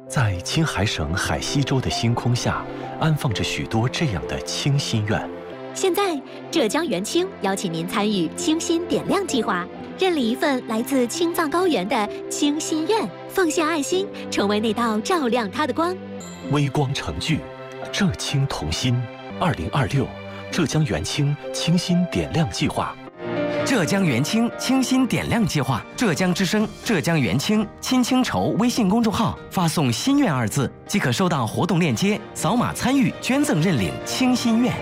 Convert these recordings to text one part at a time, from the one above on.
在青海省海西州的星空下，安放着许多这样的清心院。 现在，浙江元清邀请您参与清心点亮计划，认领一份来自青藏高原的清心愿，奉献爱心，成为那道照亮它的光。 微光成炬，浙青同心。2026浙江元清清心点亮计划。 浙江元清清心点亮计划，浙江之声、浙江元清亲清筹微信公众号发送“心愿”2字，即可收到活动链接，扫码参与捐赠认领清心愿。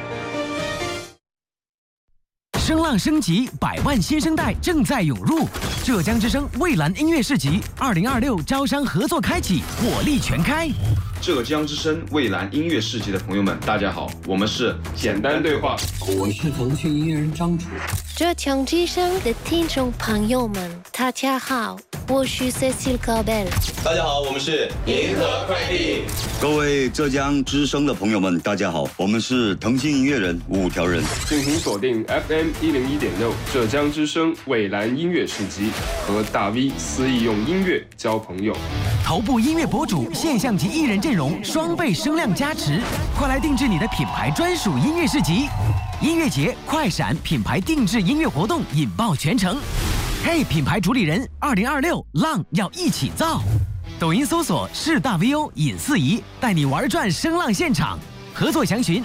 声浪升级，100万新生代正在涌入。浙江之声蔚蓝音乐市集2026招商合作开启，火力全开。 浙江之声蔚蓝音乐市集的朋友们，大家好，我们是简单对话， 我是腾讯音乐人张楚。 浙江之声的听众朋友们，大家好，我是 Cecile Caubel。 大家好，我们是银河快递。 各位浙江之声的朋友们，大家好，我们是腾讯音乐人5条人。 敬请锁定 FM 101.6浙江之声蔚蓝音乐市集，和大 V 肆意用音乐交朋友。 头部音乐博主、现象级艺人阵容双倍声量加持，快来定制你的品牌专属音乐市集！音乐节快闪品牌定制音乐活动引爆全城。嘿，品牌主理人，2026浪要一起造！抖音搜索“是大 VO 尹四仪”，带你玩转声浪现场。合作详询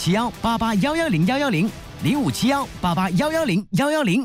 0571881110，057188110110。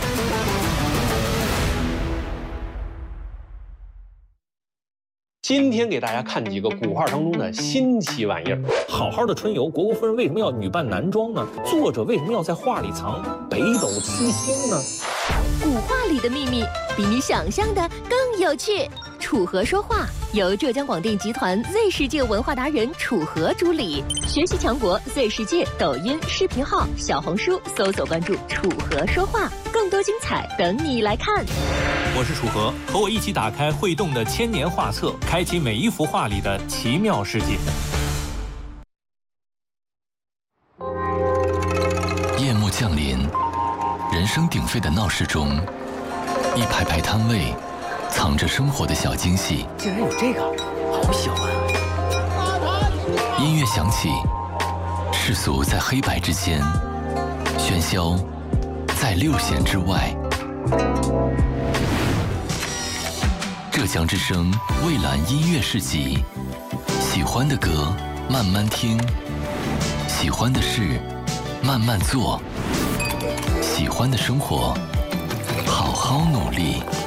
今天给大家看几个古画当中的新奇玩意儿。好好的春游，虢国夫人为什么要女扮男装呢？作者为什么要在画里藏北斗七星呢？ 古画里的秘密比你想象的更有趣。楚河说话由浙江广电集团 Z 世界文化达人楚河主理，学习强国 Z 世界抖音视频号、小红书搜索关注楚河说话，更多精彩等你来看。 我是楚河，和我一起打开会动的千年画册，开启每一幅画里的奇妙世界。 夜幕降临，人声鼎沸的闹市中，一排排摊位藏着生活的小惊喜。 竟然有这个，好小啊！ 音乐响起，世俗在黑白之间，喧嚣在6弦之外。浙江之声蔚蓝音乐市集，喜欢的歌慢慢听，喜欢的事慢慢做，喜欢的生活好好努力。